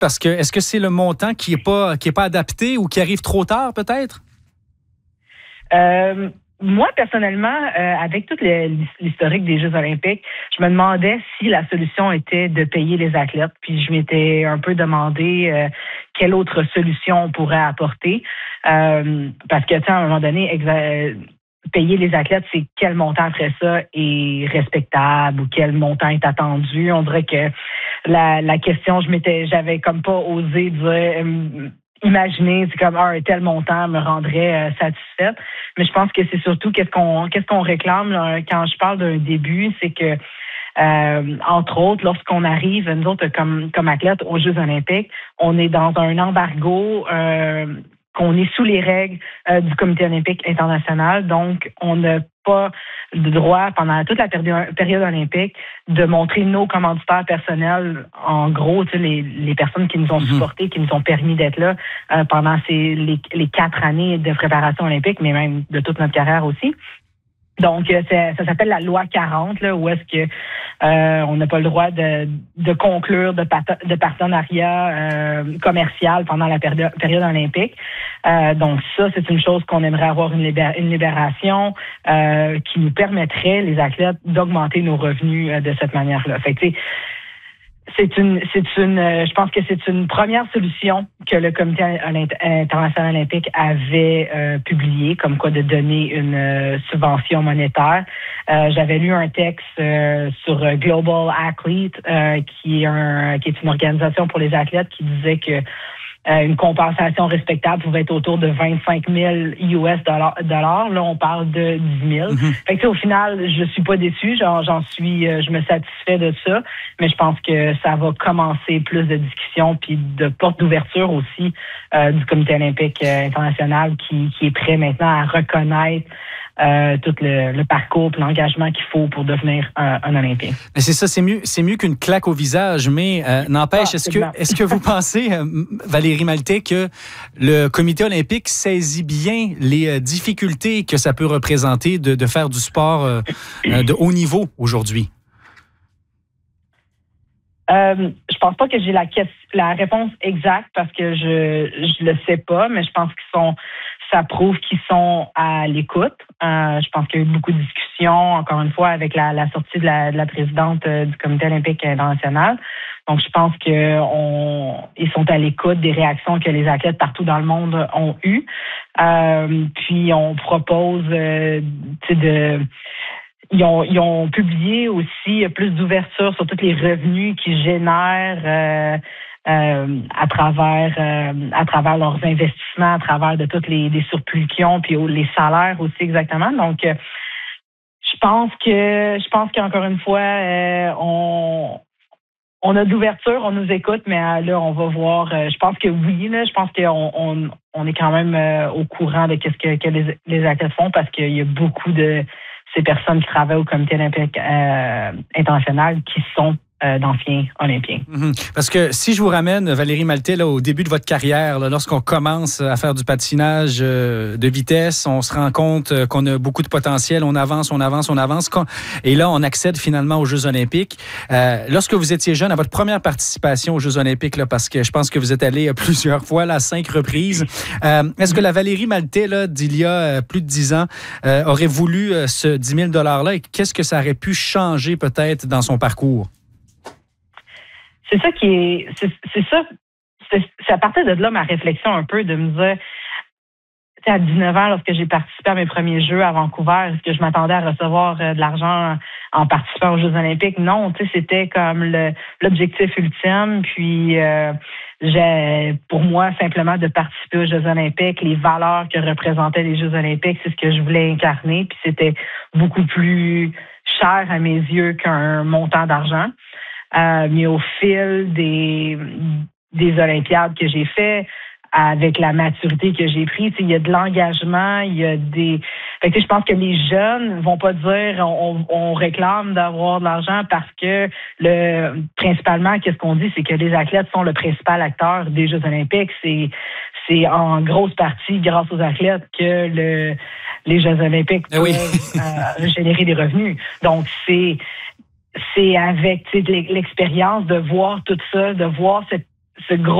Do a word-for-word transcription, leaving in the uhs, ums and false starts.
Parce que est-ce que c'est le montant qui est pas qui est pas adapté ou qui arrive trop tard, peut-être? Euh, moi, personnellement, euh, avec tout le, l'historique des Jeux olympiques, je me demandais si la solution était de payer les athlètes. Puis je m'étais un peu demandé euh, quelle autre solution on pourrait apporter. Euh, parce que, tu sais, à un moment donné, exa- payer les athlètes, c'est quel montant après ça est respectable ou quel montant est attendu. On dirait que la, la question, je m'étais, j'avais comme pas osé dire... Euh, imaginer, c'est comme ah, un tel montant me rendrait euh, satisfaite. Mais je pense que c'est surtout qu'est-ce qu'on qu'est-ce qu'on réclame là, quand je parle d'un début, c'est que euh, entre autres, lorsqu'on arrive, nous autres, comme, comme athlètes aux Jeux olympiques, on est dans un embargo euh, qu'on est sous les règles euh, du Comité olympique international. Donc, on n'a pas le droit, pendant toute la période, période olympique, de montrer nos commanditaires personnels. En gros, tu sais, les, les personnes qui nous ont supportés, qui nous ont permis d'être là euh, pendant ces, les, les quatre années de préparation olympique, mais même de toute notre carrière aussi. Donc, ça, ça s'appelle la loi quarante, là, où est-ce que euh, on n'a pas le droit de, de conclure de, pat- de partenariat euh, commercial pendant la péri- période olympique. Euh, donc, ça, c'est une chose qu'on aimerait avoir une, libér- une libération euh, qui nous permettrait, les athlètes, d'augmenter nos revenus euh, de cette manière-là. Fait que, tu sais, C'est une, c'est une, je pense que c'est une première solution que le Comité international olympique avait euh, publiée, comme quoi de donner une euh, subvention monétaire. Euh, j'avais lu un texte euh, sur Global Athlete, euh, qui est un, qui est une organisation pour les athlètes, qui disait que Euh, une compensation respectable pouvait être autour de vingt-cinq mille U S dollars. Là, on parle de dix mille. Mm-hmm. Fait que, au final, je suis pas déçue. Genre, j'en suis, euh, je me satisfais de ça. Mais je pense que ça va commencer plus de discussions puis de portes d'ouverture aussi euh, du Comité olympique euh, international qui, qui est prêt maintenant à reconnaître Euh, tout le, le parcours, l'engagement qu'il faut pour devenir un, un Olympien. Mais c'est ça, c'est mieux, c'est mieux qu'une claque au visage, mais euh, n'empêche, ah, est-ce que, est-ce que vous pensez, euh, Valérie Maltais, que le Comité olympique saisit bien les euh, difficultés que ça peut représenter de, de faire du sport euh, euh, de haut niveau aujourd'hui? Euh, je pense pas que j'ai la, la réponse exacte parce que je je le sais pas, mais je pense qu'ils sont, ça prouve qu'ils sont à l'écoute. Euh, je pense qu'il y a eu beaucoup de discussions, encore une fois, avec la, la sortie de la, de la présidente euh, du Comité olympique international. Donc, je pense que on, ils sont à l'écoute des réactions que les athlètes partout dans le monde ont eues. Euh, puis, on propose, euh, tu sais, de Ils ont, ils ont publié aussi plus d'ouverture sur tous les revenus qu'ils génèrent euh, euh, à travers euh, à travers leurs investissements, à travers de tous les, les surplus qu'ils ont, puis les salaires aussi exactement. Donc, euh, je pense que je pense qu'encore une fois, euh, on on a d'ouverture, on nous écoute, mais euh, là, on va voir. Euh, je pense que oui, là, je pense qu'on on, on est quand même euh, au courant de qu'est-ce que, que les, les athlètes font parce qu'il y a beaucoup de ces personnes qui travaillent au Comité olympique euh, international qui sont euh, d'anciens Olympiens. Mm-hmm. Parce que si je vous ramène, Valérie Maltais, là, au début de votre carrière, là, lorsqu'on commence à faire du patinage euh, de vitesse, on se rend compte euh, qu'on a beaucoup de potentiel, on avance, on avance, on avance, et là, on accède finalement aux Jeux olympiques. Euh, lorsque vous étiez jeune, à votre première participation aux Jeux olympiques, là, parce que je pense que vous êtes allé plusieurs fois, là, à cinq reprises, euh, est-ce que la Valérie Maltais, là, d'il y a euh, plus de dix ans, euh, aurait voulu euh, ce dix mille dollars-là, et qu'est-ce que ça aurait pu changer peut-être dans son parcours? C'est ça qui est, c'est, c'est ça, c'est, c'est à partir de là ma réflexion un peu de me dire, tu sais, à dix-neuf ans, lorsque j'ai participé à mes premiers Jeux à Vancouver, est-ce que je m'attendais à recevoir de l'argent en participant aux Jeux olympiques? Non, tu sais, c'était comme le, l'objectif ultime, puis euh, j'ai, pour moi, simplement de participer aux Jeux olympiques, les valeurs que représentaient les Jeux olympiques, c'est ce que je voulais incarner, puis c'était beaucoup plus cher à mes yeux qu'un montant d'argent. Euh, mais au fil des, des Olympiades que j'ai fait, avec la maturité que j'ai prise, il y a de l'engagement, il y a des... Fait que, je pense que les jeunes vont pas dire on, on réclame d'avoir de l'argent parce que le principalement, qu'est-ce qu'on dit, c'est que les athlètes sont le principal acteur des Jeux olympiques. C'est, c'est en grosse partie grâce aux athlètes que le, les Jeux olympiques peuvent oui. euh, générer des revenus. Donc, c'est... c'est avec l'expérience de voir tout ça, de voir cette, ce gros